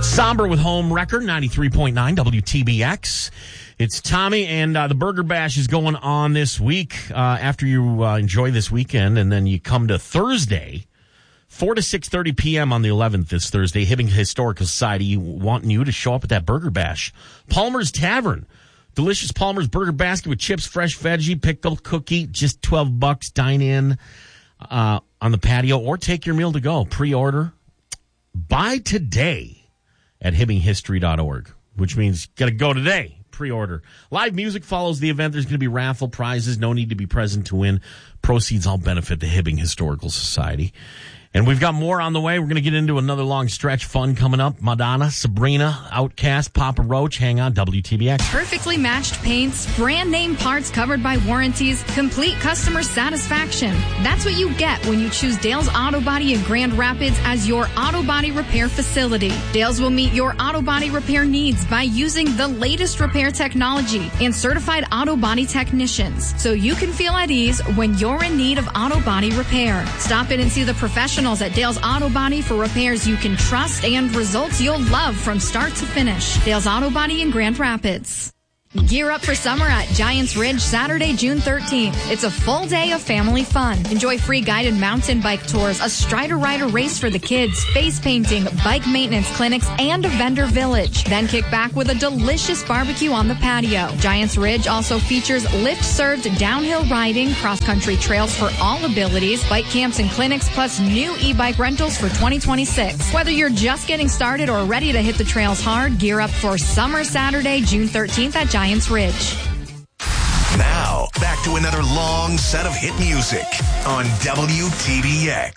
Somber with Home Wrecker, 93.9 WTBX. It's Tommy, and the Burger Bash is going on this week after you enjoy this weekend, and then you come to Thursday, 4 to 6:30 p.m. on the 11th this Thursday, Hibbing Historical Society wanting you to show up at that Burger Bash. Palmer's Tavern. Delicious Palmer's Burger Basket with chips, fresh veggie, pickle, cookie, just $12. Dine in on the patio or take your meal to go. Pre-order. Buy today at hibbinghistory.org, which means you got to go today. Pre-order. Live music follows the event. There's going to be raffle prizes. No need to be present to win. Proceeds all benefit the Hibbing Historical Society. And we've got more on the way. We're going to get into another long stretch fun coming up. Madonna, Sabrina, Outkast, Papa Roach. Hang on, WTBX. Perfectly matched paints, brand name parts covered by warranties, complete customer satisfaction. That's what you get when you choose Dale's Auto Body in Grand Rapids as your auto body repair facility. Dale's will meet your auto body repair needs by using the latest repair technology and certified auto body technicians, so you can feel at ease when you're in need of auto body repair. Stop in and see the professionals at Dale's Auto Body for repairs you can trust and results you'll love from start to finish. Dale's Auto Body in Grand Rapids. Gear up for summer at Giants Ridge Saturday, June 13th. It's a full day of family fun. Enjoy free guided mountain bike tours, a Strider Rider race for the kids, face painting, bike maintenance clinics, and a vendor village. Then kick back with a delicious barbecue on the patio. Giants Ridge also features lift-served downhill riding, cross-country trails for all abilities, bike camps and clinics, plus new e-bike rentals for 2026. Whether you're just getting started or ready to hit the trails hard, gear up for Summer Saturday, June 13th at Giants Ridge. Now, back to another long set of hit music on WTBX.